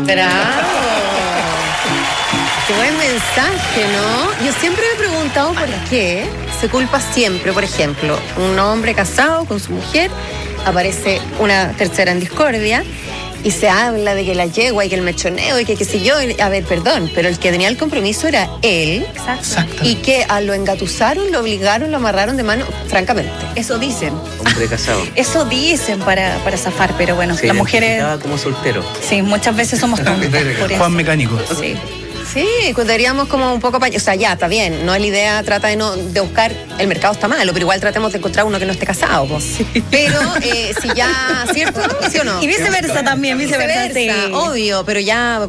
Bravo. Qué buen mensaje, ¿no? Yo siempre me he preguntado por qué se culpa siempre, por ejemplo, un hombre casado con su mujer, aparece una tercera en discordia y se habla de que la yegua y que el mechoneo y que qué sé yo. A ver, perdón, pero el que tenía el compromiso era él. Exacto. Y que lo engatusaron, lo obligaron, lo amarraron de mano, francamente. Eso dicen. Hombre casado. Eso dicen para zafar, pero bueno, Se las mujeres... identificaba como soltero. Sí, muchas veces somos tontas por eso. Juan Mecánico. Sí. Sí, deberíamos como un poco... O sea, ya, está bien, no es la idea, trata de buscar... El mercado está malo, pero igual tratemos de encontrar uno que no esté casado, pues. Sí. Pero si ya, ¿cierto? ¿Sí o no? Y viceversa también, viceversa, sí. Obvio, pero ya,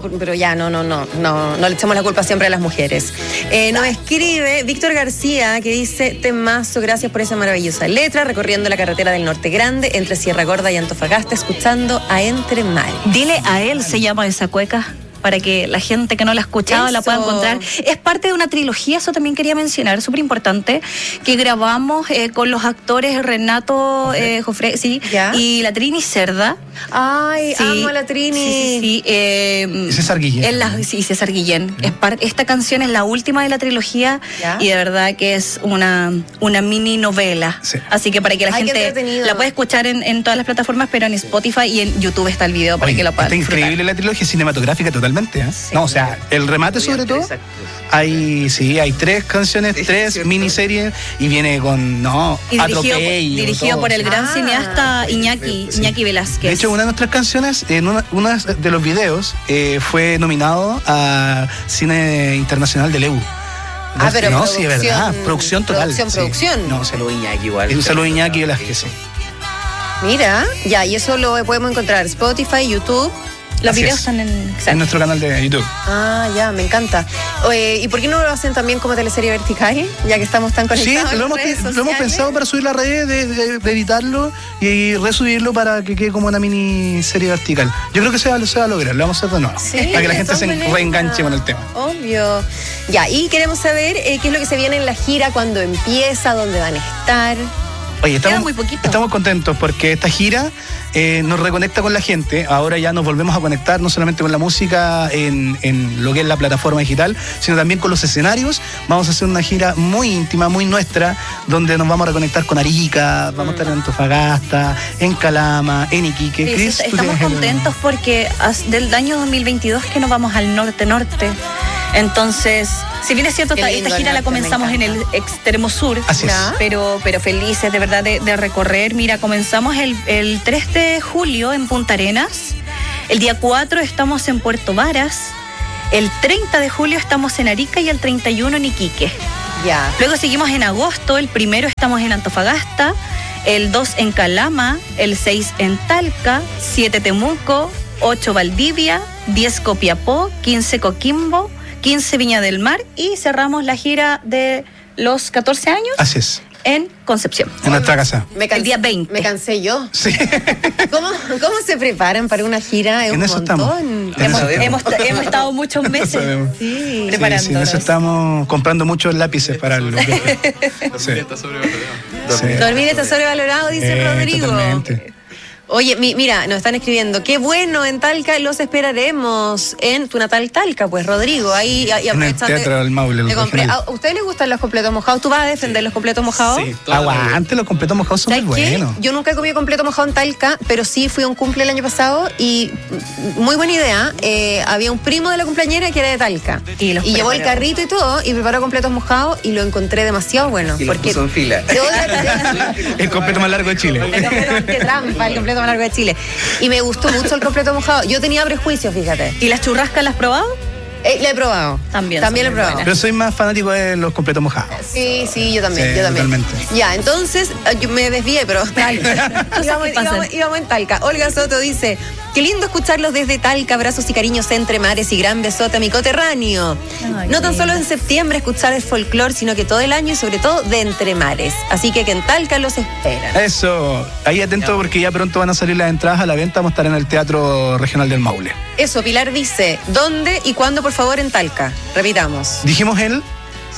no le echemos la culpa siempre a las mujeres. Nos escribe Víctor García, que dice: temazo, gracias por esa maravillosa letra, recorriendo la carretera del Norte Grande, entre Sierra Gorda y Antofagasta, escuchando a Entre Mares. Dile a él, se llama esa cueca, para que la gente que no la ha escuchado la pueda encontrar. Es parte de una trilogía, eso también quería mencionar, súper importante, que grabamos con los actores Renato Jofre, sí, y la Trini Cerda. Ay, sí, amo a la Trini. Sí. César Guillén. Sí, César Guillén. Esta canción es la última de la trilogía y de verdad que es una mini novela. Sí. Así que para que la gente la pueda escuchar en todas las plataformas, pero en Spotify y en YouTube está el video para que la puedan disfrutar. Está increíble la trilogía cinematográfica totalmente. Sí. No, o sea, el remate sobre todo. Hay 3 canciones, 3 miniseries y viene con dirigido por el gran cineasta Iñaki Velázquez. De hecho, una de nuestras canciones, en uno de los videos, fue nominado a Cine Internacional de Leu. Pero no, sí, es verdad, producción total. Producción. No, se lo Iñaki igual. Un saludo a Iñaki Velázquez, sí. Mira, y eso lo podemos encontrar en Spotify, YouTube. Los videos están en nuestro canal de YouTube. Ya, me encanta. ¿Y por qué no lo hacen también como teleserie vertical? Ya que estamos tan conectados. Sí, lo hemos pensado para subir las redes, de editarlo y resubirlo para que quede como una miniserie vertical. Yo creo que se va a lograr, lo vamos a hacer de nuevo. Sí, para que la gente se reenganche con el tema. Obvio. Ya, y queremos saber qué es lo que se viene en la gira, cuándo empieza, dónde van a estar. Oye, estamos contentos porque esta gira nos reconecta con la gente. Ahora ya nos volvemos a conectar no solamente con la música en lo que es la plataforma digital, sino también con los escenarios. Vamos a hacer una gira muy íntima, muy nuestra, donde nos vamos a reconectar con Arica, vamos a estar en Antofagasta, en Calama, en Iquique. Cris, estamos contentos porque del año 2022 que nos vamos al norte. Entonces, si bien es cierto, esta gira la comenzamos en el extremo sur, pero felices de verdad de recorrer. Mira, comenzamos el 3 de julio en Punta Arenas, el día 4 estamos en Puerto Varas, el 30 de julio estamos en Arica y el 31 en Iquique. Luego seguimos en agosto, el 1 estamos en Antofagasta, el 2 en Calama, el 6 en Talca, 7 Temuco, 8 Valdivia, 10 Copiapó, 15 Coquimbo, 15 Viña del Mar y cerramos la gira de los 14 años. Así es. En Concepción. En nuestra casa. El día 20. Me cansé yo. Sí. ¿Cómo se preparan para una gira? Es un montón. Hemos estado muchos meses preparando. Sí, en eso estamos comprando muchos lápices para el... Dormir está sobrevalorado, dice Rodrigo. Totalmente. Oye, mira, nos están escribiendo, qué bueno, en Talca los esperaremos en tu natal Talca, pues Rodrigo, ahí en el Teatro del Maule. ¿A ustedes les gustan los completos mojados? ¿Tú vas a defender los completos mojados? Sí, aguante, los completos mojados son muy buenos. Yo nunca he comido completo mojado en Talca, pero sí fui a un cumple el año pasado y muy buena idea, había un primo de la cumpleañera que era de Talca y llevó el carrito y todo y preparó completos mojados y lo encontré demasiado bueno. Y porque puso en fila. El completo más largo de Chile. Qué trampa, el completo más largo de Chile. Y me gustó mucho el completo mojado. Yo tenía prejuicios, fíjate. ¿Y las churrascas las has probado? La he probado. También lo he probado. Pero soy más fanático de los completos mojados. Sí, yo también. Totalmente. Ya, entonces, yo me desvié, pero íbamos en Talca. Olga Soto dice, qué lindo escucharlos desde Talca, abrazos y cariños entre mares y gran besote a mi coterráneo. No tan solo en septiembre escuchar el folclore, sino que todo el año y sobre todo de entre mares. Así que en Talca los esperan. Eso, ahí atento porque ya pronto van a salir las entradas a la venta, vamos a estar en el Teatro Regional del Maule. Eso, Pilar dice, ¿dónde y cuándo, por favor, en Talca? Repitamos. Dijimos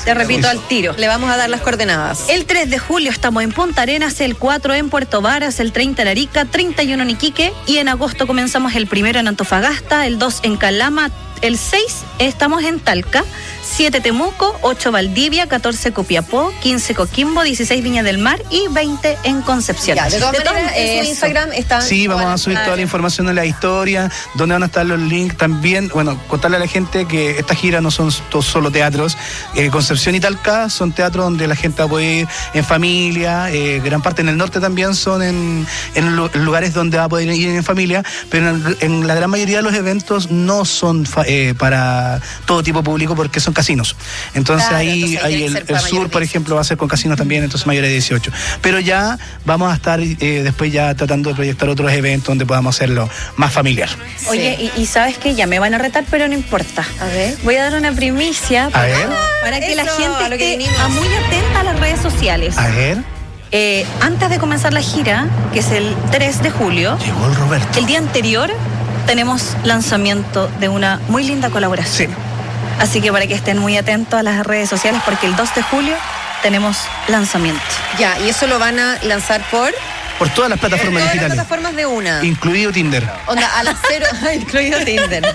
Te repito al tiro. Le vamos a dar las coordenadas. El 3 de julio estamos en Punta Arenas, el 4 en Puerto Varas, el 30 en Arica, 31 en Iquique y en agosto comenzamos el 1 en Antofagasta, el 2 en Calama, el 6 estamos en Talca, 7 Temuco, 8 Valdivia, 14 Copiapó, 15 Coquimbo, 16 Viña del Mar y 20 en Concepción. Ya, de todas maneras, en su Instagram está... Sí, vamos a subir toda la información de la historia, donde van a estar los links también. Bueno, contarle a la gente que esta gira no son solo teatros. Concepción y Talca son teatros donde la gente va a poder ir en familia. Gran parte en el norte también son en lugares donde va a poder ir en familia, pero en la gran mayoría de los eventos no son para todo tipo de público porque son casinos. Entonces Claro, ahí entonces el sur, por ejemplo, va a ser con casinos también, entonces mayores de 18. Pero ya vamos a estar después ya tratando de proyectar otros eventos donde podamos hacerlo más familiar. Oye, y sabes que ya me van a retar, pero no importa. A ver. Voy a dar una primicia para que la eso, gente a lo que esté vinimos. muy atenta a las redes sociales. A ver, Antes de comenzar la gira, que es el 3 de julio, llegó el Roberto. el día anterior tenemos lanzamiento de una muy linda colaboración. Sí. Así que para que estén muy atentos a las redes sociales, porque el 2 de julio tenemos lanzamiento. Ya, y eso lo van a lanzar por Por todas las plataformas todas las digitales, plataformas de una. incluido Tinder. Onda, a las 0, incluido Tinder.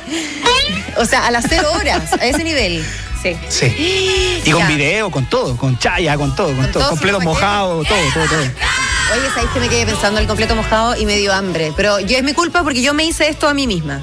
O sea, a las 0 horas, a ese nivel. Sí. Sí. Y con Ya. video, con todo, con chaya, con todo, todo completo su mojado, todo. Oye, ¿sabéis que me quedé pensando el completo mojado y me dio hambre? Pero yo es mi culpa porque yo me hice esto a mí misma.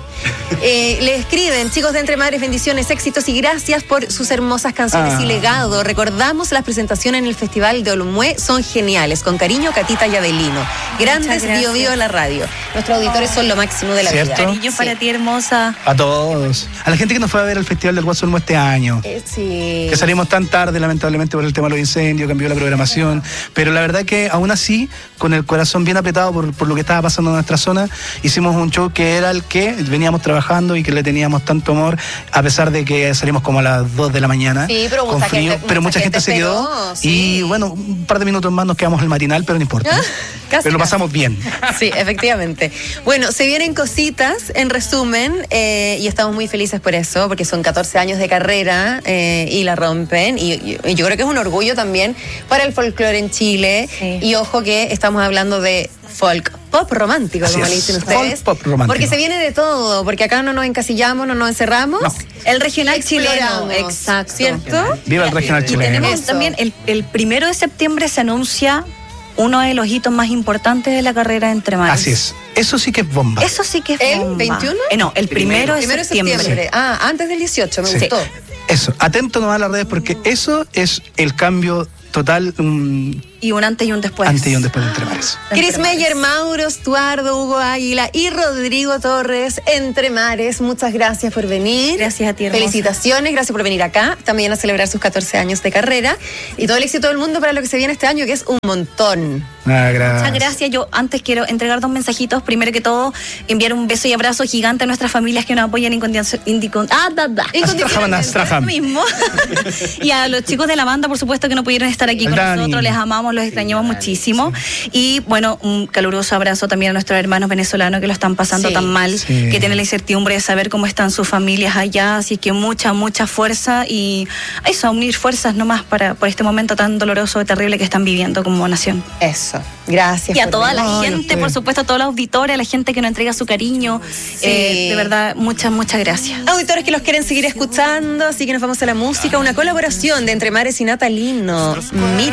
Le escriben, chicos de Entre Madres, bendiciones, éxitos y gracias por sus hermosas canciones y legado. Recordamos las presentaciones en el Festival de Olmué, son geniales. Con cariño, Catita y Adelino. Grandes Bio Bio en la radio. Nuestros auditores son lo máximo de la ¿Cierto? vida. Cariño para ti, hermosa. A todos. A la gente que nos fue a ver al Festival del Guaso Olmo este año. Sí. Que salimos tan tarde, lamentablemente, por el tema de los incendios, cambió la programación. Pero la verdad que aún así, con el corazón bien apretado por lo que estaba pasando en nuestra zona, hicimos un show que era el que veníamos trabajando y que le teníamos tanto amor, a pesar de que salimos como a las 2 de la mañana. Sí, pero con mucha frío, gente- pero mucha mucha gente gente se quedó. esperó, sí. Y bueno, un par de minutos más nos quedamos al matinal, pero no importa. Casi, pero lo casi. pasamos bien. Sí, efectivamente. Bueno, se vienen cositas, en resumen, y estamos muy felices por eso, porque son 14 años de carrera y la rompen. Y yo creo que es un orgullo también para el folclore en Chile. Sí. Y ojo que estamos hablando de folk pop romántico, Así como es. le dicen ustedes. Folk pop romántico. Porque se viene de todo, porque acá no nos encasillamos, no nos encerramos. No. El regional chileno, Exploramos, exacto. ¿Cierto? Viva el regional Y chileno. tenemos Eso. también, el 1 de septiembre se anuncia uno de los hitos más importantes de la carrera de Entre Mares. Así es. Eso sí que es bomba. Eso sí que es ¿El bomba. 21? No, el 1 de 1 de septiembre. septiembre. Ah, antes del 18, me Sí. gustó. Eso, atento nomás a las redes porque eso es el cambio total, Y un antes y un después. antes y un después de Entre Mares. Chris Meyer, Mauro, Estuardo, Hugo Águila y Rodrigo Torres, Entre Mares, muchas gracias por venir. Gracias a ti, hermosa. Felicitaciones, gracias por venir acá, también a celebrar sus 14 años de carrera y todo el éxito del mundo para lo que se viene este año, que es un montón. Gracias. Muchas gracias. Yo antes quiero entregar 2 mensajitos. Primero que todo, enviar un beso y abrazo gigante a nuestras familias que nos apoyan Astrajam. mismo. Y a los chicos de la banda, por supuesto, que no pudieron estar aquí con Dani. nosotros. Les amamos, los extrañamos muchísimo. Y bueno, un caluroso abrazo también a nuestros hermanos venezolanos que lo están pasando Sí. tan mal, Sí. que tienen la incertidumbre de saber cómo están sus familias allá. Así que mucha fuerza y eso, a unir fuerzas nomás por este momento tan doloroso y terrible que están viviendo como nación. Eso, gracias. Y a por toda venir. la No, gente, no por sé. supuesto, a toda la auditoria, a la gente que nos entrega su cariño. Sí. De verdad, muchas gracias. Auditores que los quieren seguir escuchando, así que nos vamos a la música, una colaboración de Entre Mares y Natalino. Mira.